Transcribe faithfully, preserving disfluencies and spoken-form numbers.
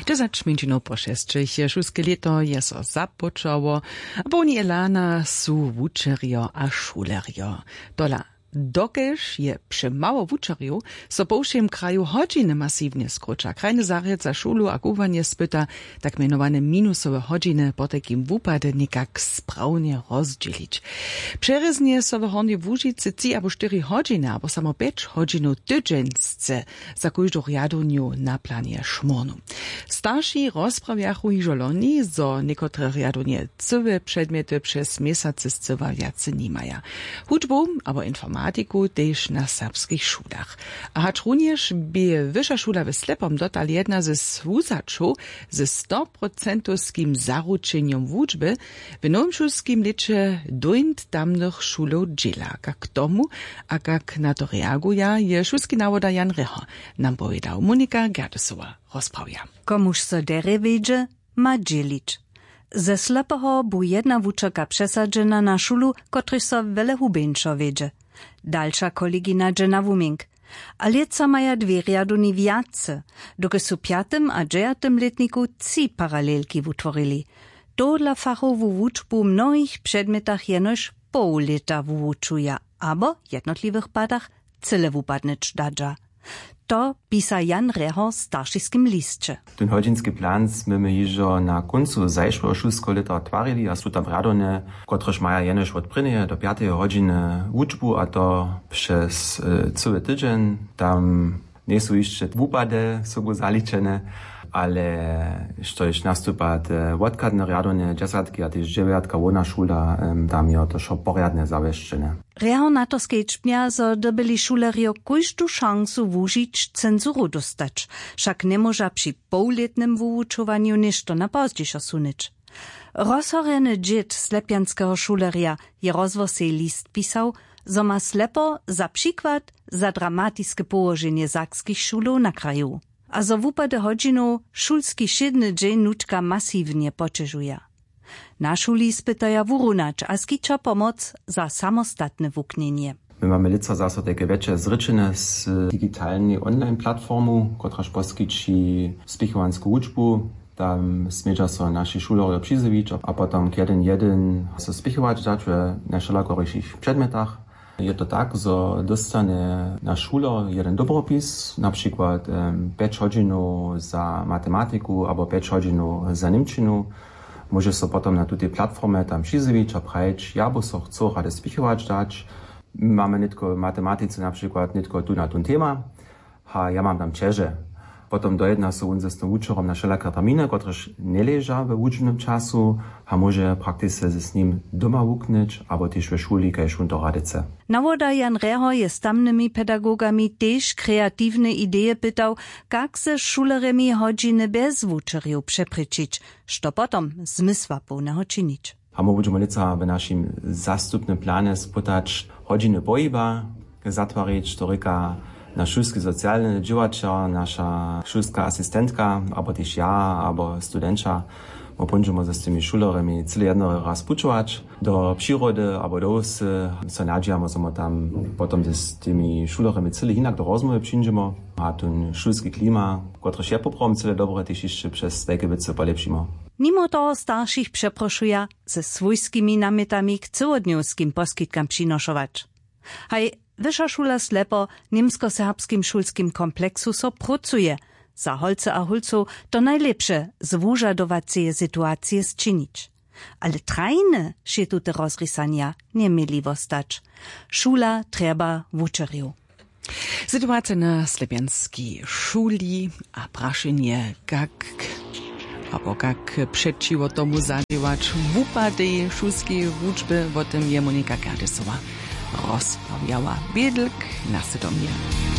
Dziesięć minut po šestich je šulske leto je so započało, a powni elana su wučerjo a šulerjo. Dola dokež je přemało wučerju, so po všem kraju hodźiny masivnie skróča. Krajny zariad za šulu a kuwanie spyta tak mianowane minusowe hodźiny po takim wupade nikak sprawnie rozdzielić. Przereznie so w Hornej Łužicy trzy albo cztery hodźiny, albo samo pięć hodźinów tydziensce za każdą riaduniu na planie szmornu. Starsi rozprawiachu iżoloni, zo niekotre riadunie cywe przedmioty przez miesiące zcywa jacy nimaja. Hudźbu, albo informacje też na serbskich szulach. A hacz również by wyższa szula w Slepom dotal jedna ze swuzaczów ze sto procentowskim zaručeniem wuczby w nowym szulskim licze doint tamnych szulów dziela. Jak k tomu, a jak na to reaguje, je szulski nawoda Jan Reho, nam powiedział Monika Gerdesowa rozprawia. Komuż so dere wiedzie, ma dzielić. Ze Slepoho bu jedna wučerka przesadzena na szulu, kotryś so wiele hubeńszo wiedzie. Dalsza kolegina dżena wuming. A leca maja dwie riaduni wiace, doke su piatym a dżejatym letniku trzy paralelki wutworili. To dla fachowu wuczbu w mnohich przedmiotach jenoś pół leta wuczuja, abo w jednotliwych padach cyle wupadneć dadża. To pisa Jan Reho w staršiskim listče. Ten hodzinski plan sme jižo na koncu zajšłego šulskiego leta otwarili, a su tam radone, kotrež maja jenož od prvneje do piatej hodiny wučbu, a to przez e, cały tydzień. Tam nie są jeszcze wupady sobu zaliczone, ale štož nastupa odkadne radone dziesiątki, a też dziewiatka wona szula, tam je to šo poriadne zawieszczone. Reho na to skejčpnja, zo da byli šulerjo kojštu šansu wužić cenzuru dostać, však ne moža przy półletnym wuučovanju nešto na pozdějšo sunić. Rozhorjeny džit slepjanského šulerja je rozvosej list pisał, zo ma slepo za przykład za dramatiske położenie sakskich szulów na kraju. A zo wupade hodźinu szulski šedny dzień nučka masivnie poczeżuje. Na szuli spytaja wurunacz, a skicza pomoc za samostatne wuknienie. My mamy lica zase takie większe zryczene z digitalnej online platformu, kotraż poskici spichowanską wuczbu. Tam smieđa so naši šulerjo přizević, a potom jeden jeden se spichować dać na wszelakorejších przedmiotach. Je to tak, że dostanie na szule jeden dobropis, na przykład um, pięć hodzinów za matematyku albo pięć hodzinów za niemčinu. Może so potom na tej platformie tam přizević a prajeć, ja bo so chcę rady spichować dać. Mamy nitko matematyce na przykład nitko tu na ten tema, a ja mam tam czeże. Potom dojedna so on ze z tym uczorom na wszelakie terminy, kotreż nie leża w uczonym czasu, a może praktycznie z nim doma wuknąć, albo też w szuli, kajż on to radyce. Nawoda Jan Reho je z tamnymi pedagogami też kreatywne idee pytał, jak se szuleremi hodźiny bez wučerju przepryčić, što potom zmysła pełnego czynić. A my będziemy lica w naszym zastupnym planie spytać hodźiny pohyba, zatwarić toryka na szulski socjalny działacza, nasza szulska asystentka, albo też ja, albo studentka. My będziemy z tymi szulerami cyle jedno raz puczować do przyrody, albo do osy. So nadziejamy, że my tam potem z tymi szulerami cyle inak do rozmowy przyjdziemy. A ten szulski klima, który się poprawim cyle dobre, też jeszcze przez takie wice polepszymy. Mimo toho starszych przeproszuje ze swojskimi namietami k całodniowskim poskitkam przynoszować. Haj, Wyższa szula Slepo niemsko-serbskim szulskim kompleksu so pracuje. Za holce a hulcu to najlepsze zwużadowacie sytuacje zczynić. Ale trajne się tu te rozrysania nie mieli wostać. Szula trzeba wučerju. Sytuacja na slepianskiej szuli, a praszenie jak albo jak przeciwo tomu zadziałać w upadej szulskiej wuczby, o tym je Monika Gerdesowa rozprawiała Biedlk na Sydomie.